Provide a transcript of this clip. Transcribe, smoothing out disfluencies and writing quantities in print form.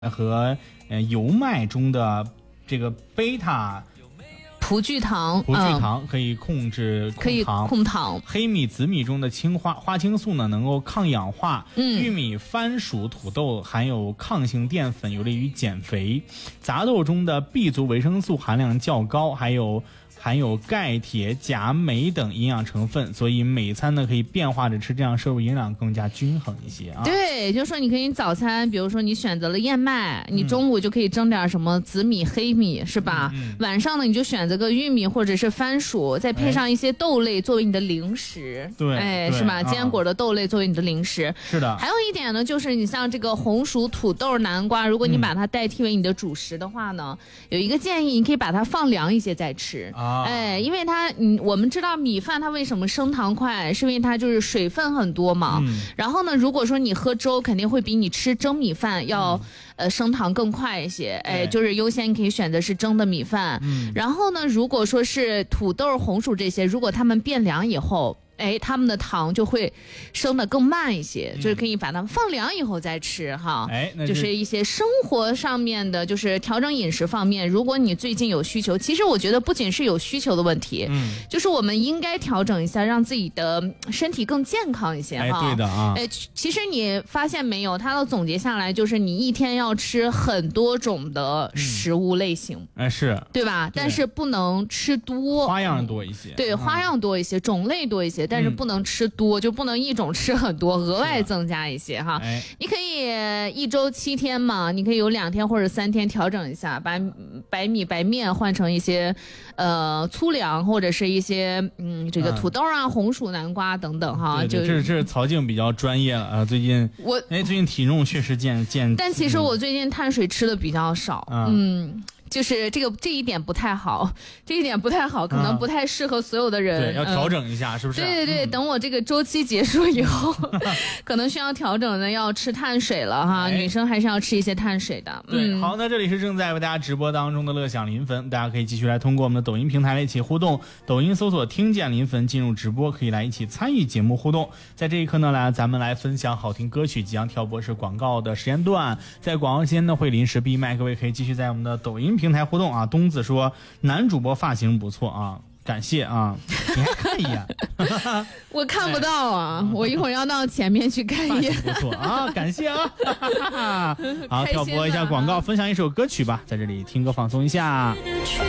和油麦中的这个贝塔葡聚糖可以控制控糖。 黑米、紫米中的花青素呢，能够抗氧化。玉米、番薯、土豆含有抗性淀粉，有利于减肥。杂豆中的 B 族维生素含量较高，含有钙、铁、钾、镁等营养成分，所以每餐呢可以变化着吃，这样摄入营养更加均衡一些啊。 对，就是说你可以早餐，比如说你选择了燕麦，你中午就可以蒸点什么紫米、黑米，是吧？晚上呢你就选择个玉米或者是番薯，再配上一些豆类作为你的零食。 对， 是吧？坚果的豆类作为你的零食。 是的。 还有一点呢，就是你像这个红薯、土豆、南瓜，如果你把它代替为你的主食的话呢，有一个建议，你可以把它放凉一些再吃。因为我们知道米饭它为什么升糖快，是因为它就是水分很多嘛。然后呢，如果说你喝粥，肯定会比你吃蒸米饭要升糖更快一些。就是优先可以选择是蒸的米饭。然后呢，如果说是土豆、红薯这些，如果它们变凉以后，它们的糖就会升得更慢一些，就是可以把它们放凉以后再吃哈。就是一些生活上面的，就是调整饮食方面，如果你最近有需求，其实我觉得不仅是有需求的问题，就是我们应该调整一下，让自己的身体更健康一些哈。 对的啊。 其实你发现没有，它的总结下来就是你一天要吃很多种的食物类型， 是对吧？但是不能吃多， 花样多一些。 对，花样多一些，种类多一些。但是不能吃多，就不能一种吃很多，额外增加一些哈。你可以1周7天嘛，你可以有2天或者3天调整一下，把白米白面换成一些粗粮或者是一些这个土豆啊、红薯、南瓜等等哈。 这是曹静比较专业了啊。最近最近体重确实见， 但其实我最近碳水吃的比较少，就是这一点不太好，可能不太适合所有的人。 对，要调整一下，是不是？ 对，等我这个周期结束以后，可能需要调整的，要吃碳水了哈。女生还是要吃一些碳水的。 对，好，那这里是正在为大家直播当中的乐享临汾，大家可以继续来通过我们的抖音平台来一起互动。抖音搜索听见临汾进入直播，可以来一起参与节目互动。在这一刻呢，咱们来分享好听歌曲，即将跳播是广告的时间段，在广告间呢会临时闭麦，各位可以继续在我们的抖音平台互动啊。东子说男主播发型不错啊，感谢啊，你还看一眼？ 我看不到啊，我一会儿要到前面去看一眼。 不错啊，感谢啊。好，跳播一下广告，分享一首歌曲吧，在这里听歌放松一下。